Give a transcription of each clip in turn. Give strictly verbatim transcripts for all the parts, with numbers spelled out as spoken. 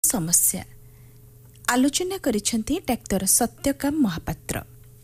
समस्या आलोचना करिसेंती डाक्टर सत्यकाम महापात्र।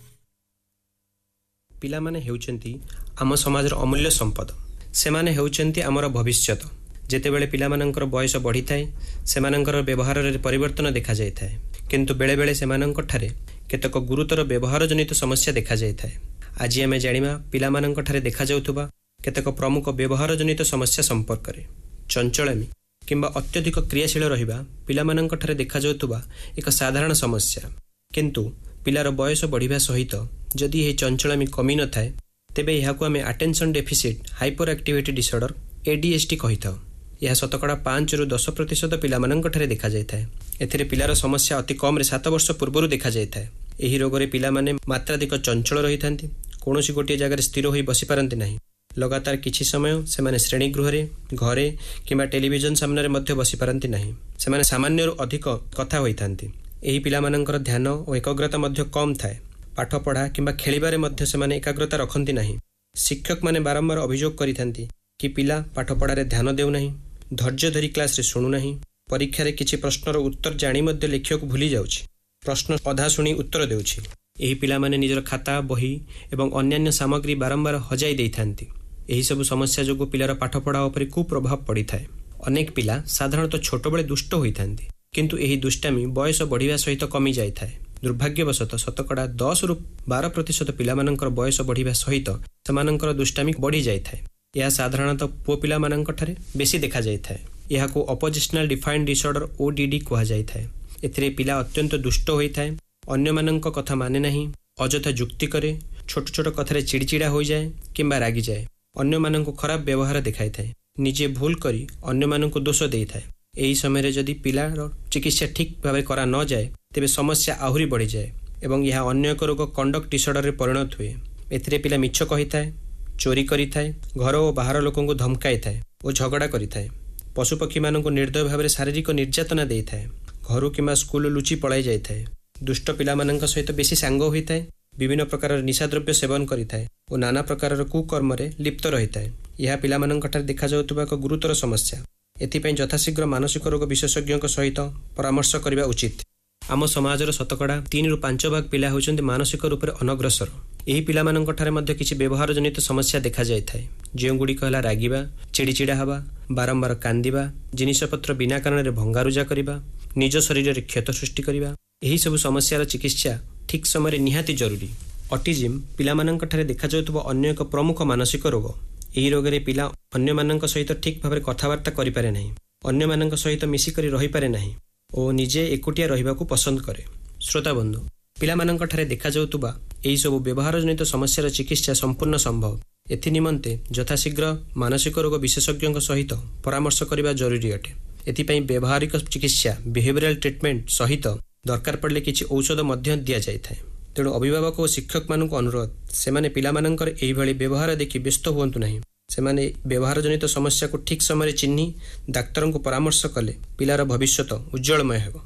पिला माने हेउचंती आम समाजर अमूल्य संपद। से माने हेउचंती आमर भविष्यत। जेतेबेले पिला मानंकर बयस बढ़ी थाए सेमानंकर व्यवहार रे परिवर्तन देखा जाय थाए, किंतु बेले बेले सेमानंक ठारे केतक गुरुतर व्यवहार जनित समस्या देखा जाय थाए। आज आमे जानिमा पिला मानंक ठारे देखा जाउथुबा केतक प्रमुख व्यवहार जनित समस्या संपर्क रे। चंचलामी किंबा अत्यधिक क्रियाशील रहिबा पिला मानंक ठारे देखा जाउथुबा एक साधारण समस्या, किंतु पिलार बयस बढ़िबा सहित जदि यह चंचलामी कमी न थाए तेबे यहाकु आमे attention deficit hyper activity disorder ADHD कहि थाउ। यह शतकड़ा पांच रु दस प्रतिशत पिला मानंक ठारे देखा जाय थाए। एथिरे पिलार समस्या अति कम रे सात वर्ष पूर्व देखा जाय थाए। एही रोग रे पिला माने मात्राधिक चंचल रही थांती, कोनोसी गोटे जगह स्थिर होई बसी पारंती नाही। लगातार किछि समय से माने श्रेणी गृह रे, घरे किंबा टेलीविजन सामने रे मध्य बसी पारंती नाही। से माने सामान्य रु अधिक कथा होई थांती। एही पिला मानंकर ध्यान और एकाग्रता मध्य कम थाए। पाठ पढ़ा किंबा खेलिबारे मध्य से माने एकाग्रता रखंती नाही। शिक्षक माने बारंबार अभियोग करि थांती कि पिला पाठ पढ़ारे ध्यान देउ नाही, धैर्य धरी क्लास रे सुनु नाही, परीक्षा रे किछि प्रश्नर उत्तर जानी मध्य लेखियक भूली जाउछि, प्रश्न अधा सुनी उत्तर देउछि। एही पिला माने निजर खाता बही एवं अन्यान्य सामग्री बारंबार हजाई देई थांती। एही सब समस्या जोगु पिलार पाठ पढ़ा उपरे कुप्रभाव पड़ी थाए। अनेक पिला साधारणतः छोट बेले दुष्ट होई थांती, किंतु एही दुष्टामी बयस बढ़िबा सहित कमी जाय थाए। दुर्भाग्यवशतः शतकड़ा दस रु बारह प्रतिशत पिला मानंकर बयस बढ़िबा सहित सेमानंकर दुष्टामी बढ़ी जाय थाए। यह साधारणतः पुओ पिला मानंक ठारे बेसी देखा जाय थाए। यहाकू अपोजिशनल डिफाइंड डिसऑर्डर ओडीडी कहा जाय थाए। एथिरे पिला अत्यंत दुष्ट होई थाए, अन्य मानंक कथा माने नहीं, अजथा जुक्ति करे, छोट छोट कथारे चिड़चिड़ा हो जाए किंबा रागी जाए, अन्य मानंक खराब व्यवहार देखाई थाए, निजे भूल करी अन्य मानंक दोष देई थाए। एही समय जदि पिलार चिकित्सा ठीक भाव करा न जाए तेबे समस्या आहुरी बढ़ी जाए एवं यह अन्य एक रोग कंडक्ट डिसऑर्डर रे परिणत हुए। एथिरे पिला मिछ कहि थाए, चोरी करि थाए, घर और बाहर लोकंकु धमकाई थाए और झगड़ा करि थाए, पशुपक्षी मानंकु निर्दय भाव रे शारीरिक निर्यातना देई थाए, घरु किंबा स्कूल लुचि पळाई जाय थाए, दुष्ट पिला मानंक सहित बेसी सांग होई थाए, विभिन्न प्रकार निशाद्रव्य सेवन करि थाए और नाना प्रकार कुकर्म रे लिप्त रही थाए। यह पिला मानंक ठारे देखा जाउतबा एक गुरुतर समस्या। एथिपई यथाशीघ्र मानसिक रोग विशेषज्ञ सहित परामर्श करबा उचित। आम समाजर शतकड़ा तीन रु पांच भाग पिला होचंती मानसिक रूप से अनग्रसर। एही पिला मानंक ठारे मध्य किछि व्यवहार जनित समस्या देखा जाय थाए, जे गुड़िक हला रागिबा, चिड़चिड़ा हवा, बारंबार कांदिबा, जिनिसपत्र बिना कारण रे भंगारुजा करिबा, निज शरीर रे क्षत सृष्टि करिबा। एही सब समस्यार चिकित्सा ठीक समय निहाती जरूरी। ऑटिज्म पिला मानंक ठारे देखा जाउतबा अन्य एक प्रमुख मानसिक रोग। एही रोग रे पिला अन्य मानंक सहित ठीक भाव कथबार्ता करि पारे नाही, अन्य मानंक सहित मिसी करी रही पारे नाही और निजे एकुटिया रहिबाकू पसंद करे। श्रोता बंधु, पिला मानंक ठारे देखा जाउतबा एही सब व्यवहार जनित समस्यार चिकित्सा संपूर्ण संभव। एथि निमंते यथाशीघ्र मानसिक रोग विशेषज्ञ सहित परामर्श करबा जरूरी अटे। एथिपई व्यवहारिक चिकित्सा बिहेवियरल ट्रीटमेंट सहित दरकार पड़ले किछि औषध मध्य दिया जाय थाए। तेणु अभिभावक और शिक्षक मानक अनुरोध, सेमाने पिला मानंकर एही भली व्यवहार देखि व्यस्त हुअन्तु नाही। सेमाने व्यवहार जनित समस्या को ठीक समय चिन्ही डाक्तर को परामर्श कले पिलार भविष्यत उज्जवलमय हेबो।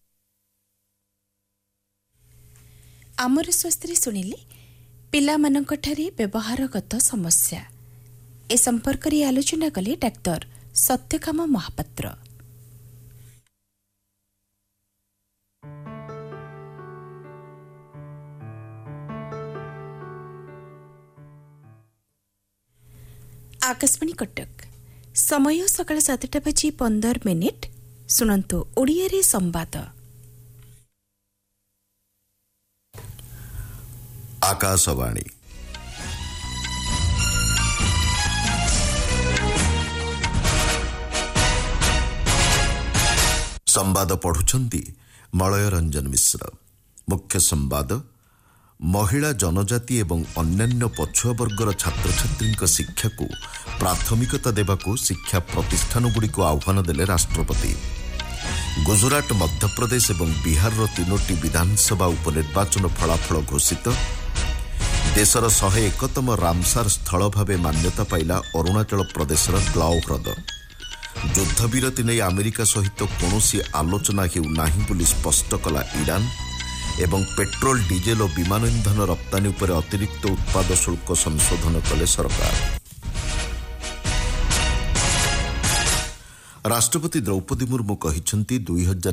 आमर स्वास्थ्य सुनिले पिला मानंक ठारे व्यवहारगत समस्या ए संपर्क रे आलोचना कले डाक्टर सत्यकाम महापात्र। आकाशवाणी कटक समय सकाळ सातटा बजी पंदर मिनिट। सुनंतु ओडिया रे संवाद। आकाशवाणी संवाद पढ़ुछंती मलय रंजन मिश्र। मुख्य संवाद, महिला जनजाति एवं अन्यान्य पछुआ वर्गर छात्र छात्री शिक्षा को प्राथमिकता देवाकू शिक्षा प्रतिष्ठानगुड़िक आह्वान देले राष्ट्रपति। गुजरात, मध्यप्रदेश एवं बिहार तीनोटी विधानसभा उपनिर्वाचन फलाफल घोषित। देशर शहे एकतम रामसार स्थल भावे मान्यता पाइला अरुणाचल प्रदेशर ग्लाउ ह्रद। युद्धविरति नहीं अमेरिका सहित कौनसी आलोचना हेउ नाही बोली स्पष्ट कला ईरान। एवं पेट्रोल, डीजेल और विमान इंधन रप्तानी उपर अतिरिक्त उत्पाद शुल्क संशोधन कले सरकार। राष्ट्रपति द्रौपदी मुर्मू कहिछंती दुई हजार